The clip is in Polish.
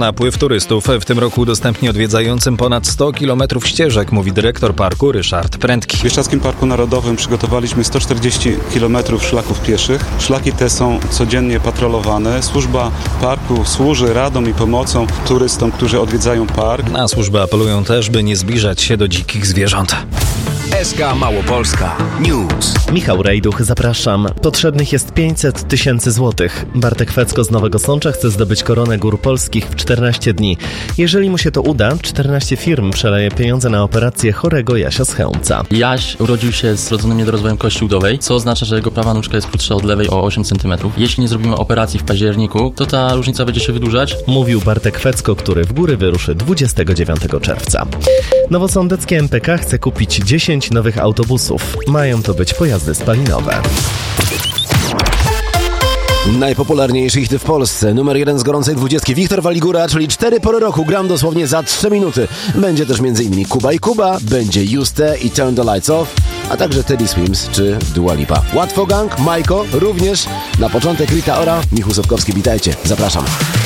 napływ turystów. W tym roku udostępni odwiedzającym ponad 100 km ścieżek, mówi dyrektor parku Ryszard Prędki. W Bieszczadzkim Parku Narodowym przygotowaliśmy 140 km szlaków pieszych. Szlaki te są codziennie patrolowane. Służba parku służy radą i pomocą turystom, którzy odwiedzają park. Na służby apelują też, by nie zbliżać się do dzikich zwierząt. SK Małopolska News. Michał Rejduch, zapraszam. Potrzebnych jest 500 000 złotych. Bartek Fecko z Nowego Sącza chce zdobyć koronę gór polskich w 14 dni. Jeżeli mu się to uda, 14 firm przeleje pieniądze na operację chorego Jasia z Chełmca. Jaś urodził się z zrodzonym niedorozwojem kości udowej, co oznacza, że jego prawa nóżka jest krótsza od lewej o 8 cm. Jeśli nie zrobimy operacji w październiku, to ta różnica będzie się wydłużać. Mówił Bartek Fecko, który w góry wyruszy 29 czerwca. Nowosądeckie MPK chce kupić 10 nowych autobusów. Mają to być pojazdy spalinowe. Najpopularniejszy hit w Polsce. Numer 1 z gorącej 20. Wiktor Waligura, czyli 4 pory roku. Gram dosłownie za 3 minuty. Będzie też m.in. Kuba i Kuba, będzie Juste i Turn the Lights Off, a także Teddy Swims czy Dua Lipa. Łatwo Gang, Majko również. Na początek Rita Ora, Michał Sobkowski, witajcie. Zapraszam.